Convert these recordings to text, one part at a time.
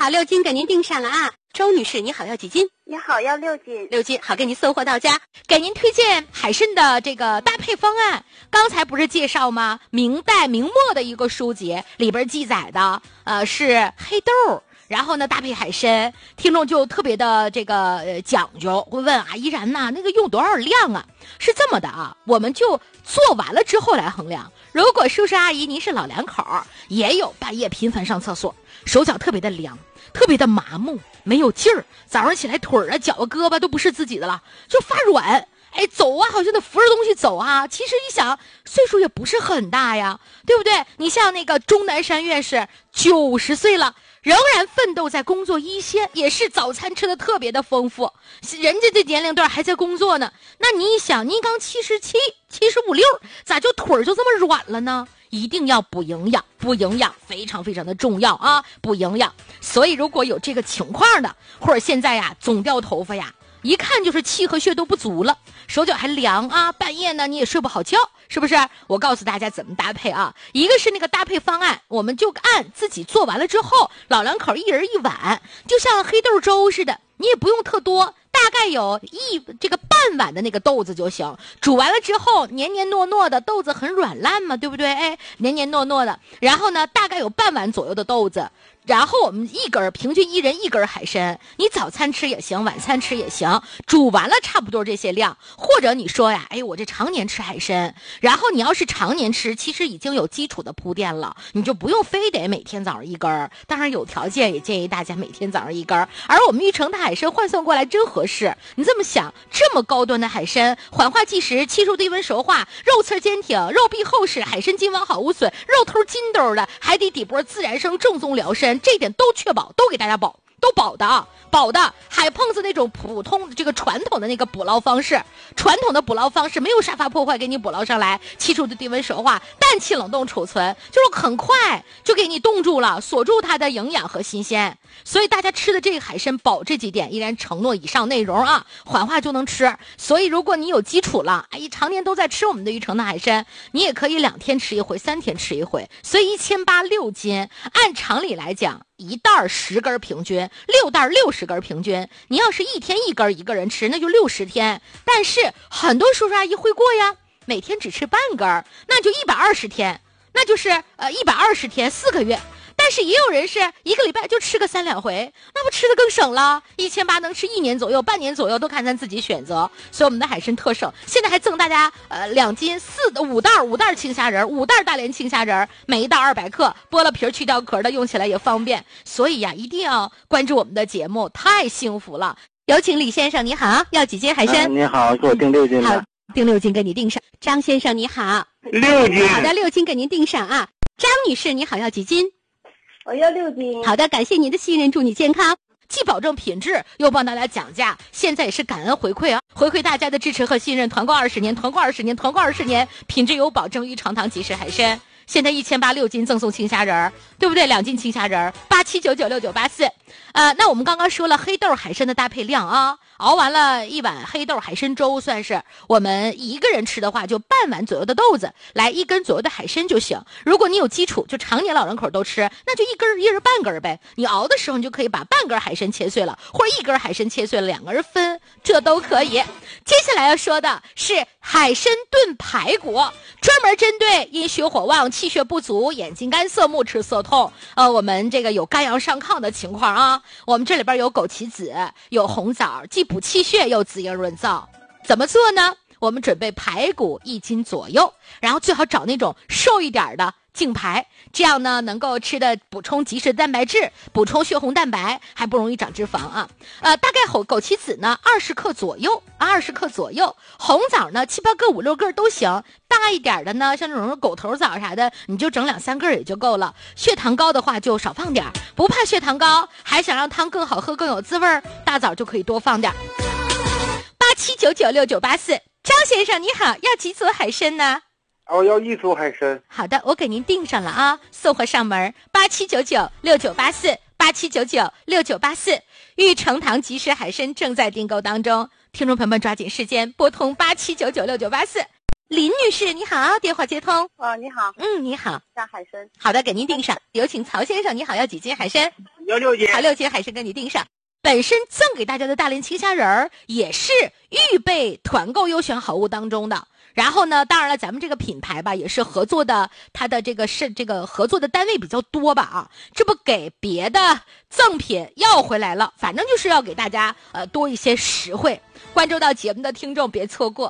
好，6斤给您订上了啊。周女士，你好，要几斤？ 你好，要6斤。 6斤，好，给您送货到家。给您推荐海参的这个搭配方案。刚才不是介绍吗？明代明末的一个书籍里边记载的，是黑豆。然后呢，搭配海参，听众就特别的这个讲究，会问啊，依然呐，那个用多少量啊？是这么的啊，我们就做完了之后来衡量。如果叔叔阿姨您是老两口，也有半夜频繁上厕所，手脚特别的凉，特别的麻木，没有劲儿，早上起来腿啊、脚啊、胳膊都不是自己的了，就发软。哎，走啊，好像得扶着东西走啊。其实一想，岁数也不是很大呀，对不对？你像那个钟南山院士，90岁了，仍然奋斗在工作一线，也是早餐吃的特别的丰富。人家这年龄段还在工作呢，那你一想，您刚77、75、6，咋就腿就这么软了呢？一定要补营养，补营养非常非常的重要啊！补营养。所以如果有这个情况的，或者现在呀总掉头发呀，一看就是气和血都不足了，手脚还凉啊，半夜呢你也睡不好觉，是不是？我告诉大家怎么搭配啊，一个是那个搭配方案，我们就按自己做完了之后，老两口一人一碗，就像黑豆粥似的，你也不用特多，大概有这个半碗的那个豆子就行。煮完了之后黏黏糯糯的，豆子很软烂嘛，对不对？哎，黏黏糯糯的，然后呢大概有半碗左右的豆子，然后我们平均一人一根海参，你早餐吃也行，晚餐吃也行，煮完了差不多这些量。或者你说呀，哎，我这常年吃海参，然后你要是常年吃，其实已经有基础的铺垫了，你就不用非得每天早上一根，当然有条件也建议大家每天早上一根。而我们玉成的海参换算过来真合适，你这么想，这么高端的海参，缓化即食，7入低温熟化，肉刺坚挺，肉壁厚实，海参筋完好无损，肉头筋兜的，海底底波自然生，正宗辽参，这点都确保，都给大家保，都保的啊，保的。海碰子那种普通这个传统的那个捕捞方式，没有沙发破坏，给你捕捞上来，7入的低温熟化，氮气冷冻储存，就是很快就给你冻住了，锁住它的营养和新鲜。所以大家吃的这个海参保这几点，依然承诺以上内容啊，缓化就能吃。所以如果你有基础了，哎，常年都在吃我们的玉成的海参，你也可以2天吃一回，3天吃一回。所以1800 6斤，按常理来讲，一袋10根平均，6袋60根平均。你要是一天一根一个人吃，那就60天。但是很多叔叔阿姨会过呀，每天只吃半根，那就120天，那就是120天4个月。但是也有人是1个礼拜就吃个3、2回，那不吃的更省了，1800能吃1年左右、半年左右，都看咱自己选择。所以我们的海参特省，现在还赠大家2斤5袋青虾仁，5袋大连青虾仁，每一袋200克，剥了皮去掉壳的，用起来也方便。所以呀，一定要关注我们的节目，太幸福了。有请李先生，你好，要几斤海参？ 你好，给我订6斤的。 好，订6斤给你订上。张先生你好 ，6斤。 好的，6斤给您订上啊。张女士你好，要几斤？ 我要6斤。 好的，感谢您的信任，祝你健康，既保证品质，又帮大家讲价。现在也是感恩回馈啊，回馈大家的支持和信任。团购20年，团购20年，团购20年，品质有保证。玉长堂即食海参，现在1800 6斤赠送青虾仁，对不对？2斤青虾仁，87996984。那我们刚刚说了黑豆海参的搭配量啊，熬完了一碗黑豆海参粥，算是我们一个人吃的话，就半碗左右的豆子，来1根左右的海参就行。如果你有基础，就常年老人口都吃，那就一人半根呗。你熬的时候，你就可以把半根海参切碎了，或者1根海参切碎了，2个人分，这都可以。接下来要说的是海参炖排骨，专门针对阴虚火旺、气血不足、眼睛干涩、目赤涩痛，我们这个有肝阳上亢的情况啊。我们这里边有枸杞子，有红枣，既补气血又滋阴润燥。怎么做呢？我们准备排骨1斤左右，然后最好找那种瘦一点的净排，这样呢能够吃的补充及时蛋白质，补充血红蛋白，还不容易长脂肪啊。大概枸杞子呢20克左右，20克左右，红枣呢7、8个、5、6个都行。大一点的呢，像这种狗头枣啥的，你就整2、3个也就够了。血糖高的话就少放点，不怕血糖高，还想让汤更好喝、更有滋味，大枣就可以多放点。87996984，张先生你好，要几组海参呢？ 我要1组海参。 好的，我给您订上了啊，送货上门，87996984，87996984。玉成堂即食海参正在订购当中，听众朋友们抓紧时间拨通87996984。 林女士你好，电话接通。 你好。 你好。 下海参。 好的，给您订上。有请曹先生，你好，要几斤海参？ 要6斤。 好，6斤海参给你订上。本身赠给大家的大连青虾仁儿也是预备团购优选好物当中的。然后呢，当然了，咱们这个品牌吧，也是合作的，它的这个合作的单位比较多吧啊，这不给别的赠品要回来了，反正就是要给大家多一些实惠。关注到节目的听众别错过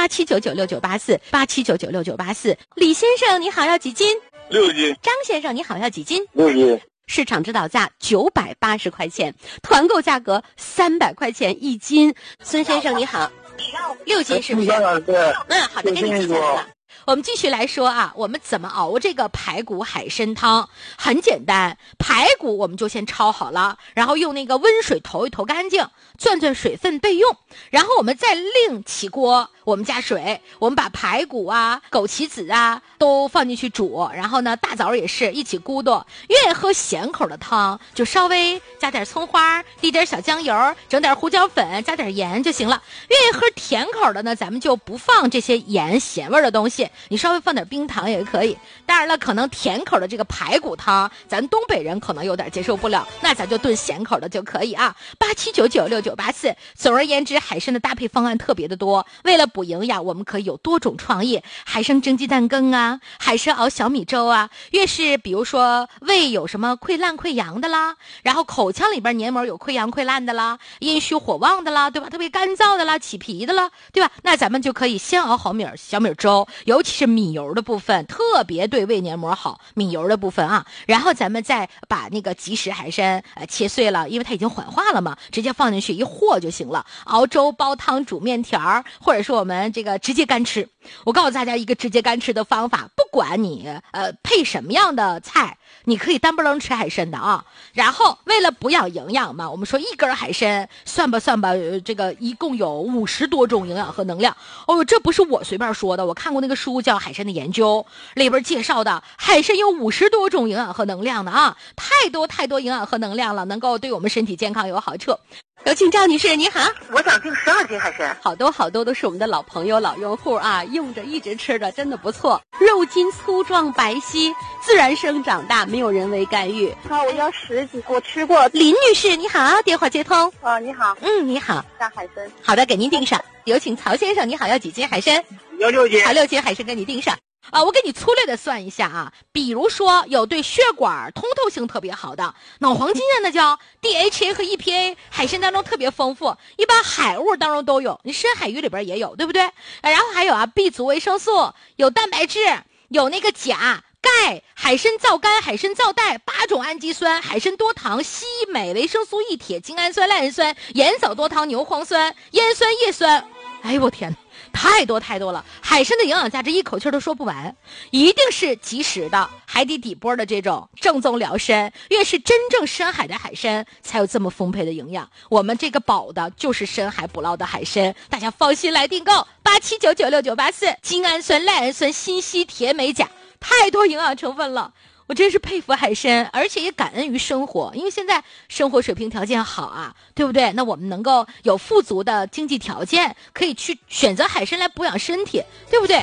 ，87996984，87996984。李先生你好，要几斤 ？6斤。 张先生你好，要几斤 ？6斤。 市场指导价980块钱，团购价格300块钱1斤。孙先生你好，6斤是不是？好的，给你记下来了。我们继续来说啊，我们怎么熬这个排骨海参汤？很简单，排骨我们就先焯好了，然后用那个温水投一投干净，攥水分备用。然后我们再另起锅，我们加水，我们把排骨啊、枸杞子啊都放进去煮，然后呢大枣也是一起咕嘟。愿意喝咸口的汤，就稍微加点葱花，滴点小酱油，整点胡椒粉，加点盐就行了。愿意喝甜口的呢，咱们就不放这些盐咸味的东西，你稍微放点冰糖也可以。当然了，可能甜口的这个排骨汤，咱东北人可能有点接受不了，那咱就炖咸口的就可以啊。87996984。总而言之，海参的搭配方案特别的多。为了补营养，我们可以有多种创意，海参蒸鸡蛋羹啊，海参熬小米粥啊。越是比如说胃有什么溃烂溃疡的啦，然后口腔里边黏膜有溃疡溃烂的啦，阴虚火旺的啦，对吧？特别干燥的啦，起皮的啦，对吧？那咱们就可以先熬好小米粥，尤其是米油的部分，特别对胃黏膜好，米油的部分啊。然后咱们再把那个即食海参切碎了，因为它已经缓化了嘛，直接放进去一和就行了。熬粥、煲汤、煮面条，或者说我们这个直接干吃。我告诉大家一个直接干吃的方法，不管你配什么样的菜，你可以单不楞吃海参的啊。然后为了补养营养嘛，我们说一根海参算吧，这个一共有50多种营养和能量。哦，这不是我随便说的，我看过那个书叫《海参的研究》，里边介绍的海参有50多种营养和能量的啊，太多营养和能量了，能够对我们身体健康有好处。有请赵女士，你好， 我想订12斤海参。 好多都是我们的老朋友、老用户啊，用着一直吃着，真的不错。肉筋粗壮白皙，自然生长大，没有人为干预。 好，我要10斤，我吃过。 林女士，你好，电话接通。 你好。 你好。 下海参。 好的，给您订上。有请曹先生，你好，要几斤海参？ 要6斤。 好，6斤海参给你订上。我给你粗略的算一下啊，比如说有对血管通透性特别好的脑黄金啊，那叫 DHA 和 EPA， 海参当中特别丰富，一般海物当中都有，你深海鱼里边也有，对不对？然后还有啊 B 族维生素，有蛋白质，有那个钾、钙、海参皂苷、海参皂带，8种氨基酸，海参多糖、硒、镁、维生素 E、铁、精氨酸、赖氨酸、盐藻多糖、牛磺酸、烟酸、叶酸。哎呦我天哪，太多了，海参的营养价值一口气都说不完，一定是及时的海底底波的这种正宗辽参，越是真正深海的海参才有这么丰沛的营养。我们这个保的就是深海捕捞的海参，大家放心来订购。87996984，精氨酸、赖氨酸、锌、硒、铁、镁、钾，太多营养成分了。我真是佩服海参，而且也感恩于生活，因为现在生活水平条件好啊，对不对？那我们能够有富足的经济条件，可以去选择海参来补养身体，对不对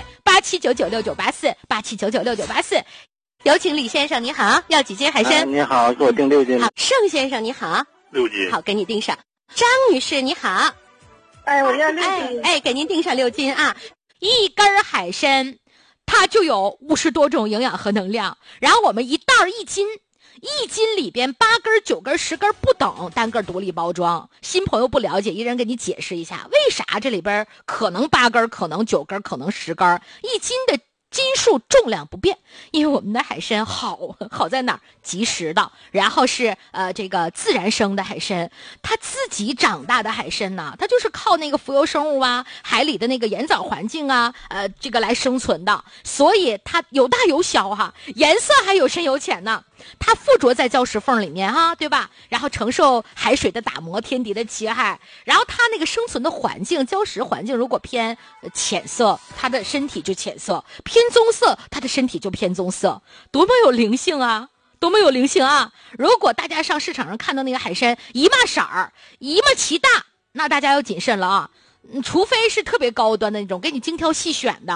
？87996984，87996984。有请李先生，你好，要几斤海参？ 你好，给我订6斤。 好，盛先生你好 ，6斤。 好，给你订上。张女士你好， 我要6斤。 给您订上6斤啊，一根海参。它就有50多种营养和能量，然后我们一袋1斤，1斤里边8根、9根、10根不等，单个独立包装。新朋友不了解，一人给你解释一下，为啥这里边可能8根、可能9根、可能10根，1斤的斤数重量不变，因为我们的海参好在哪儿？及时的，然后是这个自然生的海参，它自己长大的海参呢，它就是靠那个浮游生物啊，海里的那个盐藻环境啊，这个来生存的，所以它有大有小哈，颜色还有深有浅呢。它附着在礁石缝里面哈，对吧？然后承受海水的打磨、天敌的侵害，然后它那个生存的环境，礁石环境如果偏浅色，它的身体就浅色；偏棕色，它的身体就偏棕色。多么有灵性啊！多么有灵性啊！如果大家上市场上看到那个海参一码色儿、一码齐大，那大家要谨慎了啊！除非是特别高端的那种，给你精挑细选的。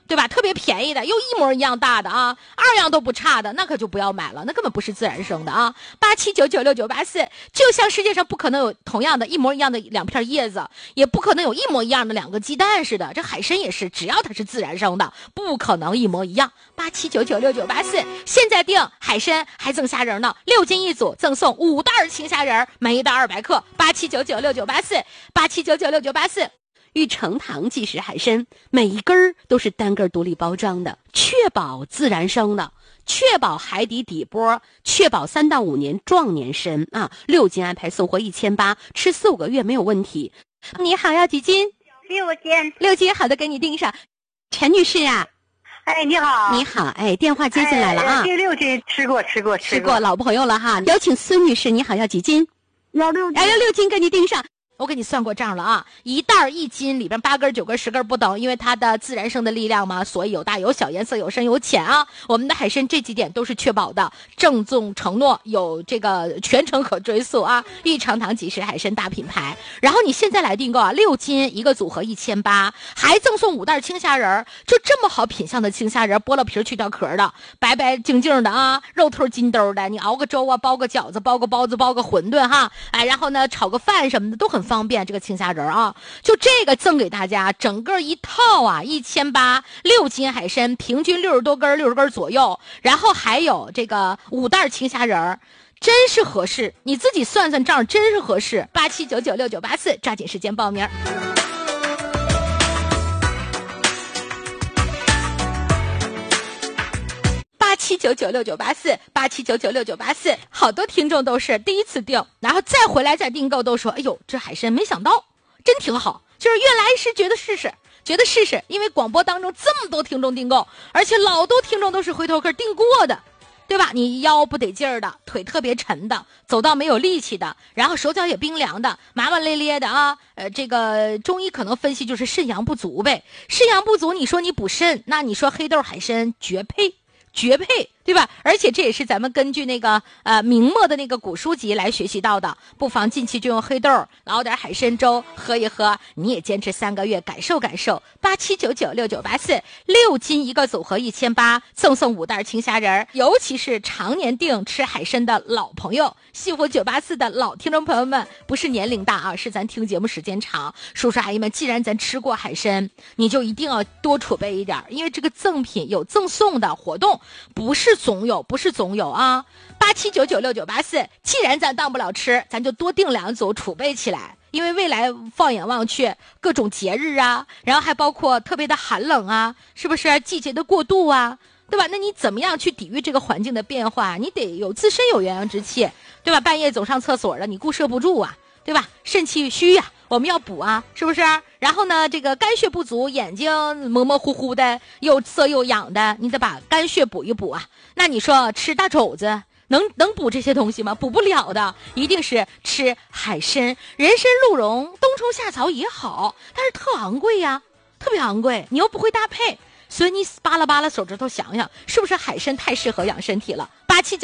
对吧？特别便宜的，又一模一样大的啊，2样都不差的，那可就不要买了，那根本不是自然生的啊。87996984，就像世界上不可能有同样的一模一样的2片叶子，也不可能有一模一样的2个鸡蛋似的。这海参也是，只要它是自然生的，不可能一模一样。87996984，现在订海参还赠虾仁呢，6斤1组，赠送5袋青虾仁，每一袋200克。87996984，87996984。 玉成堂即食海参，每一根都是单根独立包装的，确保自然生的，确保海底底波，确保3到5年壮年参啊！6斤安排送货1800，吃4、5个月没有问题。你好，要几斤 ？6斤。 6斤，好的，给你订上。陈女士啊， 哎，你好。 你好，哎，电话接进来了啊。 第6斤吃过， 老朋友了哈。有请孙女士，你好，要几斤？ 要6斤。 要6斤，给你订上。 我给你算过账了啊，一袋1斤里边8根、9根、10根不等，因为它的自然生的力量嘛，所以有大有小，颜色有深有浅啊。我们的海参这几点都是确保的，郑重承诺有这个全程可追溯啊。玉成堂即食海参大品牌，然后你现在来订购啊，6斤一个组合1800，还赠送5袋青虾仁，就这么好品相的青虾仁，剥了皮去掉壳的，白白净净的啊，肉头筋兜的，你熬个粥啊，包个饺子，包个包子，包个馄饨哈，哎，然后呢炒个饭什么的都很方便。这个青虾仁啊，就这个赠给大家，整个一套啊，1800，6斤海参，平均60多根，60根左右，然后还有这个5袋青虾仁，真是合适，你自己算算账，真是合适。87996984，抓紧时间报名。87996984，87996984，好多听众都是第一次订，然后再回来再订购，都说哎呦，这海参没想到真挺好，就是原来是觉得试试，因为广播当中这么多听众订购，而且老多听众都是回头客订过的，对吧？你腰不得劲儿的，腿特别沉的，走道没有力气的，然后手脚也冰凉的，麻麻咧咧的啊，这个中医可能分析就是肾阳不足呗。肾阳不足，你说你补肾，那你说黑豆海参绝配，对吧？而且这也是咱们根据那个明末的那个古书籍来学习到的，不妨近期就用黑豆熬点海参粥喝一喝，你也坚持3个月感受感受。87996984，6斤一个组合1800，赠送5袋青虾仁，尤其是常年订吃海参的老朋友，幸福984的老听众朋友们，不是年龄大啊，是咱听节目时间长。叔叔阿姨们，既然咱吃过海参，你就一定要多储备一点，因为这个赠品有赠送的活动，不是总有啊。87996984，既然咱当不了吃，咱就多订2组储备起来，因为未来放眼望去，各种节日啊，然后还包括特别的寒冷啊，是不是季节的过渡啊，对吧？那你怎么样去抵御这个环境的变化？你得有自身有元阳之气，对吧？半夜总上厕所了，你顾摄不住啊，对吧？肾气虚呀，我们要补啊，是不是？然后呢，这个肝血不足，眼睛模模糊糊的，又涩又痒的，你得把肝血补一补啊。那你说吃大肘子能补这些东西吗？补不了的，一定是吃海参。人参鹿茸冬虫夏草也好，但是特昂贵呀，特别昂贵，你又不会搭配，所以你扒拉手指头想想，是不是海参太适合养身体了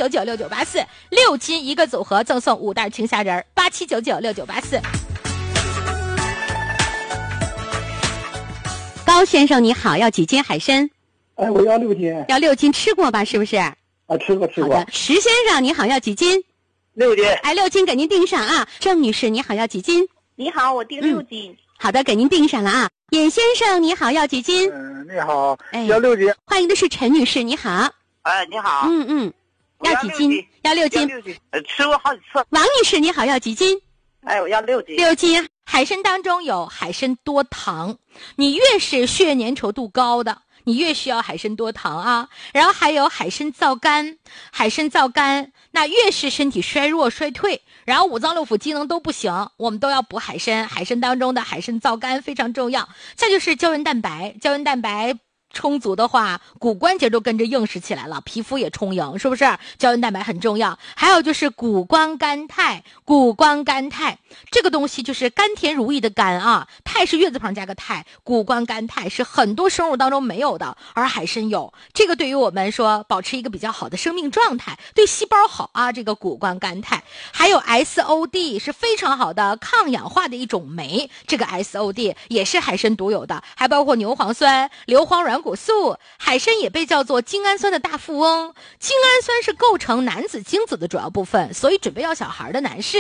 ？87996984，6斤一个组合，赠送5袋青虾仁，87996984。 高先生你好，要几斤海参？ 哎，我要6斤。 要6斤，吃过吧？是不是？ 啊，吃过。 好的，石先生你好，要几斤 ？6斤。 哎，6斤给您订上啊。郑女士你好，要几斤？ 你好，我订6斤。 好的，给您订上了啊。尹先生你好，要几斤？ 你好，要6斤。 欢迎的是陈女士，你好。 哎，你好。 要几斤？要6斤。 吃过好几次。 王女士你好，要几斤？ 哎，我要6斤。 6斤。 海参当中有海参多糖，你越是血液粘稠度高的，你越需要海参多糖啊。然后还有海参皂苷，那越是身体衰弱衰退，然后五脏六腑机能都不行，我们都要补海参。海参当中的海参皂苷非常重要。再就是胶原蛋白充足的话，骨关节都跟着硬实起来了，皮肤也充盈，是不是？胶原蛋白很重要。还有就是谷胱甘肽这个东西就是甘甜如饴的甘啊，肽是月字旁加个肽，谷胱甘肽是很多生物当中没有的，而海参有。这个对于我们说保持一个比较好的生命状态，对细胞好啊，这个谷胱甘肽。还有 SOD 是非常好的抗氧化的一种酶，这个 SOD 也是海参独有的。还包括牛磺酸、硫磺软骨素。海参也被叫做精氨酸的大富翁。精氨酸是构成男子精子的主要部分，所以准备要小孩的男士